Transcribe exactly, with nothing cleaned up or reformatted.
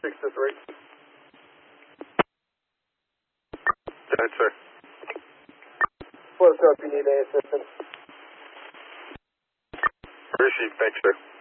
six to three. Go ahead, sir. Let us know if you need any assistance. Received, thanks, sir.